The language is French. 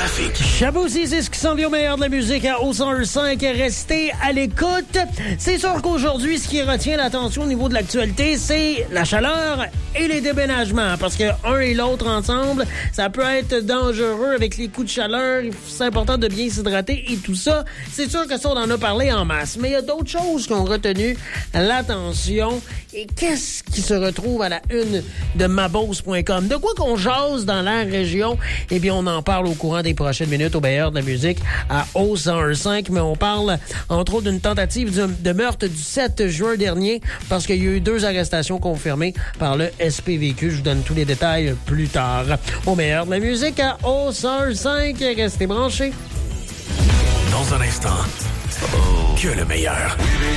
trafic. Chabot, c'est ce qui s'en vient au meilleur de la musique à O105. Restez à l'écoute. C'est sûr qu'aujourd'hui, ce qui retient l'attention au niveau de l'actualité, c'est la chaleur et les déménagements. Parce que un et l'autre ensemble, ça peut être dangereux avec les coups de chaleur. C'est important de bien s'hydrater et tout ça. C'est sûr que ça, on en a parlé en masse. Mais il y a d'autres choses qui ont retenu l'attention. Et qu'est-ce qui se retrouve à la une de mabose.com? De quoi qu'on jase dans la région? Eh bien, on en parle au courant des prochaines minutes au meilleur de la musique à O105. Mais on parle, entre autres, d'une tentative de meurtre du 7 juin dernier parce qu'il y a eu 2 arrestations confirmées par le SPVQ. Je vous donne tous les détails plus tard. Au meilleur de la musique à O105. Restez branchés. Dans un instant, que le meilleur.